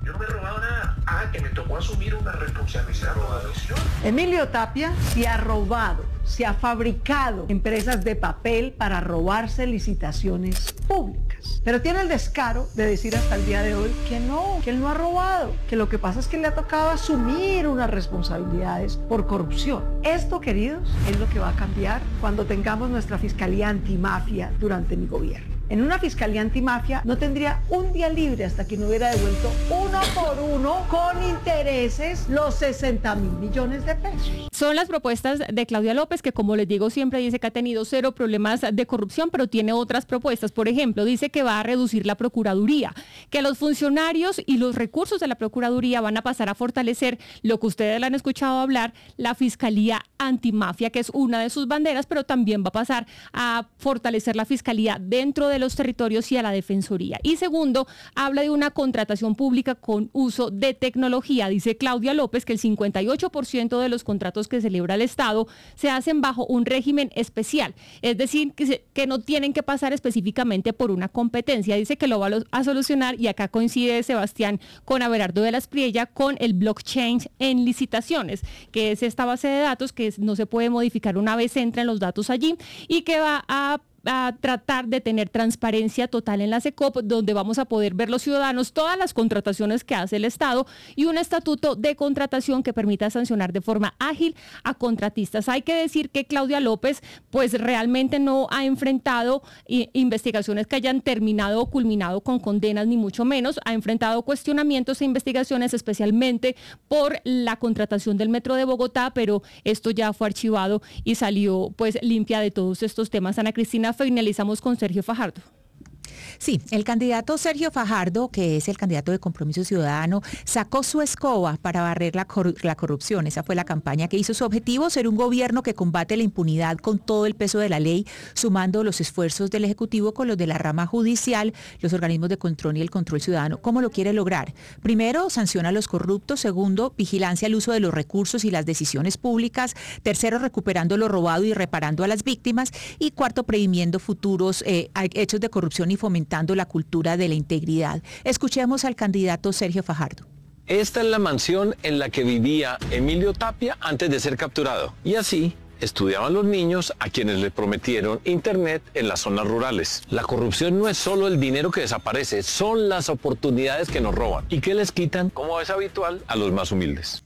Yo no me he robado nada. Que me tocó asumir una responsabilidad por omisión. Emilio Tapia se ha robado, se ha fabricado empresas de papel para robarse licitaciones públicas. Pero tiene el descaro de decir hasta el día de hoy que él no ha robado, que lo que pasa es que le ha tocado asumir unas responsabilidades por corrupción. Esto, queridos, es lo que va a cambiar cuando tengamos nuestra fiscalía antimafia durante mi gobierno. En una fiscalía antimafia no tendría un día libre hasta que no hubiera devuelto uno por uno con intereses los 60.000 millones de pesos. Son las propuestas de Claudia López, que como les digo siempre dice que ha tenido cero problemas de corrupción, pero tiene otras propuestas. Por ejemplo, dice que va a reducir la Procuraduría, que los funcionarios y los recursos de la Procuraduría van a pasar a fortalecer lo que ustedes le han escuchado hablar, la Fiscalía Antimafia, que es una de sus banderas, pero también va a pasar a fortalecer la Fiscalía dentro de los territorios y a la Defensoría. Y segundo, habla de una contratación pública con uso de tecnología. Dice Claudia López que el 58% de los contratos que celebra el Estado se hacen bajo un régimen especial, es decir, que no tienen que pasar específicamente por una competencia. Dice que lo va a solucionar, y acá coincide Sebastián con Abelardo de la Espriella, con el blockchain en licitaciones, que es esta base de datos que no se puede modificar una vez entran los datos allí, y que va a tratar de tener transparencia total en la SECOP, donde vamos a poder ver los ciudadanos todas las contrataciones que hace el Estado, y un estatuto de contratación que permita sancionar de forma ágil a contratistas. Hay que decir que Claudia López pues realmente no ha enfrentado investigaciones que hayan terminado o culminado con condenas, ni mucho menos. Ha enfrentado cuestionamientos e investigaciones, especialmente por la contratación del Metro de Bogotá, pero esto ya fue archivado y salió pues limpia de todos estos temas. Ana Cristina, finalizamos con Sergio Fajardo. Sí, el candidato Sergio Fajardo, que es el candidato de Compromiso Ciudadano, sacó su escoba para barrer la corrupción. Esa fue la campaña que hizo. Su objetivo: ser un gobierno que combate la impunidad con todo el peso de la ley, sumando los esfuerzos del Ejecutivo con los de la rama judicial, los organismos de control y el control ciudadano. ¿Cómo lo quiere lograr? Primero, sanciona a los corruptos. Segundo, vigilancia al uso de los recursos y las decisiones públicas. Tercero, recuperando lo robado y reparando a las víctimas. Y cuarto, previniendo futuros hechos de corrupción y fomentando la cultura de la integridad. Escuchemos al candidato Sergio Fajardo. Esta es la mansión en la que vivía Emilio Tapia antes de ser capturado. Y así estudiaban los niños a quienes le prometieron internet en las zonas rurales. La corrupción no es solo el dinero que desaparece, son las oportunidades que nos roban y que les quitan, como es habitual, a los más humildes.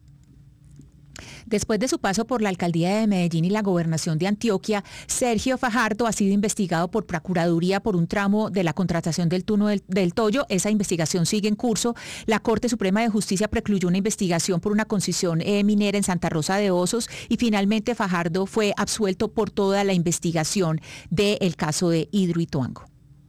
Después de su paso por la alcaldía de Medellín y la gobernación de Antioquia, Sergio Fajardo ha sido investigado por Procuraduría por un tramo de la contratación del túnel del Toyo. Esa investigación sigue en curso. La Corte Suprema de Justicia precluyó una investigación por una concesión minera en Santa Rosa de Osos, y finalmente Fajardo fue absuelto por toda la investigación del caso de Hidroituango.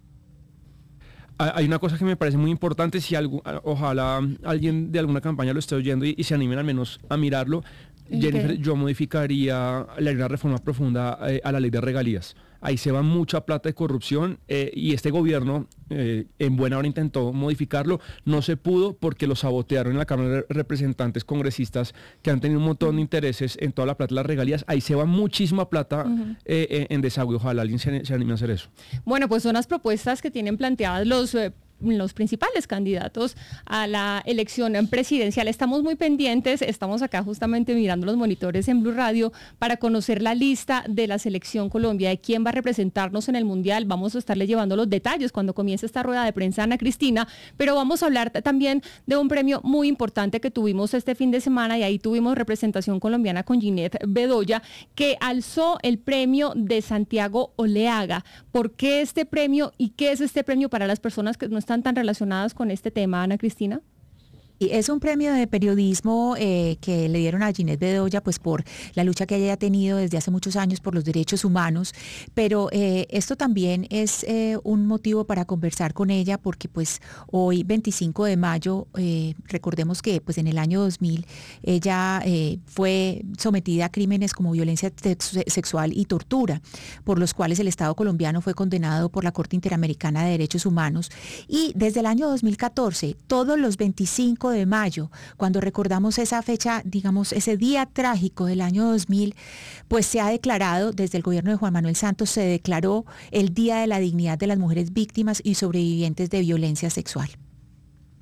Hay una cosa que me parece muy importante, ojalá alguien de alguna campaña lo esté oyendo y se animen al menos a mirarlo. Jennifer, yo modificaría una reforma profunda a la ley de regalías. Ahí se va mucha plata de corrupción, y este gobierno en buena hora intentó modificarlo. No se pudo porque lo sabotearon en la Cámara de Representantes congresistas que han tenido un montón de intereses en toda la plata de las regalías. Ahí se va muchísima plata en desagüe. Ojalá alguien se anime a hacer eso. Bueno, pues son las propuestas que tienen planteadas los principales candidatos a la elección presidencial. Estamos muy pendientes, estamos acá justamente mirando los monitores en Blue Radio para conocer la lista de la Selección Colombia, de quién va a representarnos en el Mundial. Vamos a estarle llevando los detalles cuando comience esta rueda de prensa, Ana Cristina, pero vamos a hablar también de un premio muy importante que tuvimos este fin de semana, y ahí tuvimos representación colombiana con Ginette Bedoya, que alzó el premio de Santiago Oleaga. ¿Por qué este premio y qué es este premio para las personas que no están tan relacionadas con este tema, Ana Cristina? Es un premio de periodismo que le dieron a Ginette Bedoya pues por la lucha que ella ha tenido desde hace muchos años por los derechos humanos, pero esto también es un motivo para conversar con ella, porque pues hoy 25 de mayo, recordemos que pues en el año 2000 ella fue sometida a crímenes como violencia sexual y tortura, por los cuales el Estado colombiano fue condenado por la Corte Interamericana de Derechos Humanos, y desde el año 2014, todos los 25 de mayo, cuando recordamos esa fecha, digamos, ese día trágico del año 2000, pues se ha declarado, desde el gobierno de Juan Manuel Santos, se declaró el Día de la Dignidad de las Mujeres Víctimas y Sobrevivientes de Violencia Sexual.